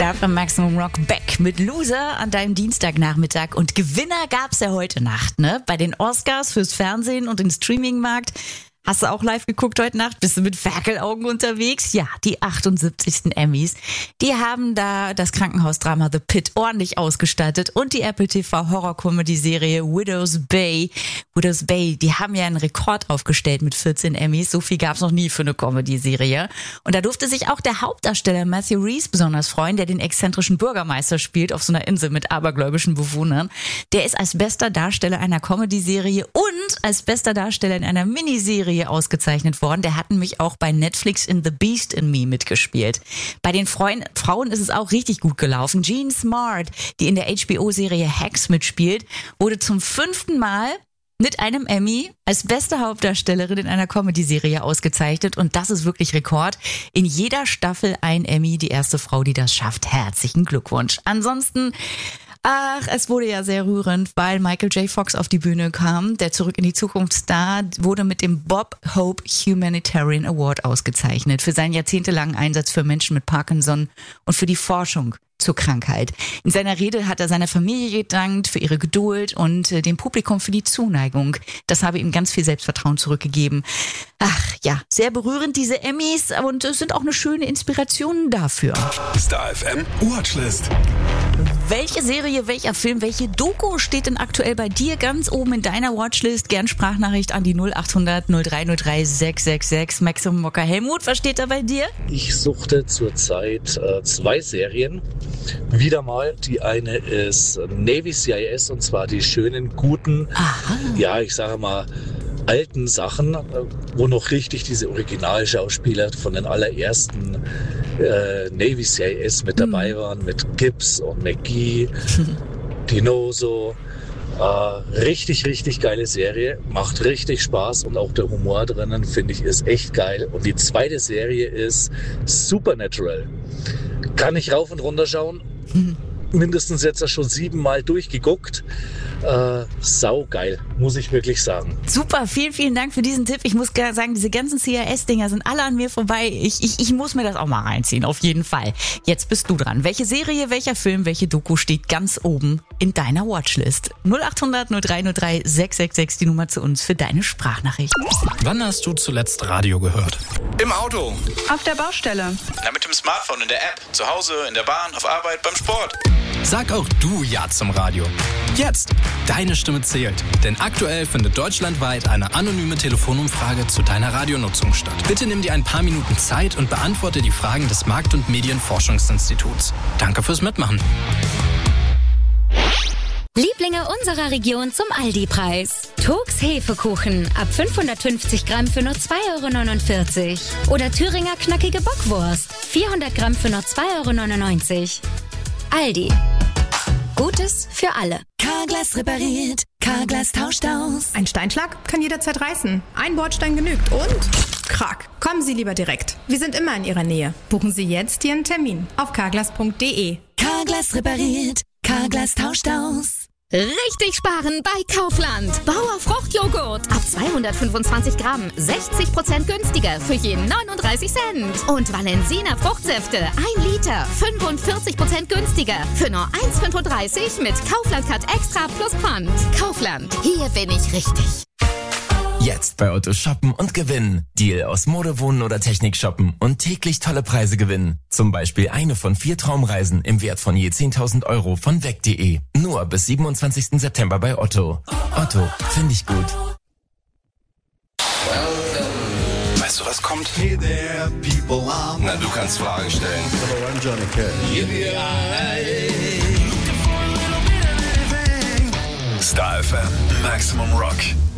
Star von Maximum Rock back mit Loser an deinem Dienstagnachmittag. Und Gewinner gab's ja heute Nacht, ne? Bei den Oscars fürs Fernsehen und den Streamingmarkt. Hast du auch live geguckt heute Nacht? Bist du mit Ferkelaugen unterwegs? Ja, die 78. Emmys. Die haben da das Krankenhausdrama The Pit ordentlich ausgestattet und die Apple TV Horror-Comedy-Serie Widow's Bay. Widow's Bay, die haben ja einen Rekord aufgestellt mit 14 Emmys. So viel gab's noch nie für eine Comedy-Serie. Und da durfte sich auch der Hauptdarsteller Matthew Rhys besonders freuen, der den exzentrischen Bürgermeister spielt auf so einer Insel mit abergläubischen Bewohnern. Der ist als bester Darsteller einer Comedy-Serie und als bester Darsteller in einer Miniserie ausgezeichnet worden. Der hat nämlich auch bei Netflix in The Beast in Me mitgespielt. Bei den Frauen ist es auch richtig gut gelaufen. Jean Smart, die in der HBO-Serie Hacks mitspielt, wurde zum 5. Mal mit einem Emmy als beste Hauptdarstellerin in einer Comedy-Serie ausgezeichnet. Und das ist wirklich Rekord. In jeder Staffel ein Emmy, die erste Frau, die das schafft. Herzlichen Glückwunsch. Ansonsten es wurde ja sehr rührend, weil Michael J. Fox auf die Bühne kam. Der Zurück in die Zukunft-Star wurde mit dem Bob Hope Humanitarian Award ausgezeichnet für seinen jahrzehntelangen Einsatz für Menschen mit Parkinson und für die Forschung zur Krankheit. In seiner Rede hat er seiner Familie gedankt für ihre Geduld und dem Publikum für die Zuneigung. Das habe ihm ganz viel Selbstvertrauen zurückgegeben. Ach ja, sehr berührend diese Emmys und sind auch eine schöne Inspiration dafür. Star FM Watchlist. Welche Serie, welcher Film, welche Doku steht denn aktuell bei dir ganz oben in deiner Watchlist? Gern Sprachnachricht an die 0800 0303 666. Maximum Rocker Helmut, was steht da bei dir? Ich suchte zurzeit 2 Serien. Wieder mal, die eine ist Navy CIS und zwar die schönen, guten, ja, ich sage mal, alten Sachen, wo noch richtig diese Originalschauspieler von den allerersten Navy CIS mit dabei waren, mit Gibbs und McGee, Dinoso. Richtig, richtig geile Serie, macht richtig Spaß und auch der Humor drinnen, finde ich, ist echt geil. Und die zweite Serie ist Supernatural. Kann ich rauf und runter schauen. Mindestens jetzt schon 7 Mal durchgeguckt. Saugeil, muss ich wirklich sagen. Super, vielen, vielen Dank für diesen Tipp. Ich muss sagen, diese ganzen CIS-Dinger sind alle an mir vorbei. Ich muss mir das auch mal reinziehen, auf jeden Fall. Jetzt bist du dran. Welche Serie, welcher Film, welche Doku steht ganz oben in deiner Watchlist? 0800 0303 666, die Nummer zu uns für deine Sprachnachricht. Wann hast du zuletzt Radio gehört? Im Auto. Auf der Baustelle. Na, mit dem Smartphone, in der App, zu Hause, in der Bahn, auf Arbeit, beim Sport. Sag auch du Ja zum Radio. Jetzt! Deine Stimme zählt. Denn aktuell findet deutschlandweit eine anonyme Telefonumfrage zu deiner Radionutzung statt. Bitte nimm dir ein paar Minuten Zeit und beantworte die Fragen des Markt- und Medienforschungsinstituts. Danke fürs Mitmachen. Lieblinge unserer Region zum Aldi-Preis. Togs Hefekuchen ab 550 Gramm für nur 2,49 €. Oder Thüringer knackige Bockwurst. 400 Gramm für nur 2,99 €. Aldi. Gutes für alle. Carglass repariert, Carglass tauscht aus. Ein Steinschlag kann jederzeit reißen. Ein Bordstein genügt und krack. Kommen Sie lieber direkt. Wir sind immer in Ihrer Nähe. Buchen Sie jetzt Ihren Termin auf carglass.de. Carglass repariert, Carglass tauscht aus. Richtig sparen bei Kaufland. Bauer Fruchtjoghurt ab 225 Gramm. 60% günstiger für je 39 Cent. Und Valensina Fruchtsäfte 1 Liter. 45% günstiger für nur 1,35 mit Kaufland Cut Extra plus Pfand. Kaufland. Hier bin ich richtig. Jetzt bei Otto shoppen und gewinnen. Deal aus Mode, Wohnen oder Technik shoppen und täglich tolle Preise gewinnen. Zum Beispiel eine von 4 Traumreisen im Wert von je 10.000 € von weg.de. Nur bis 27. September bei Otto. Otto, finde ich gut. Weißt du, was kommt? Hey there, people. Na, du kannst Fragen stellen. Hello, I'm Johnny Cash. Star FM, Maximum Rock.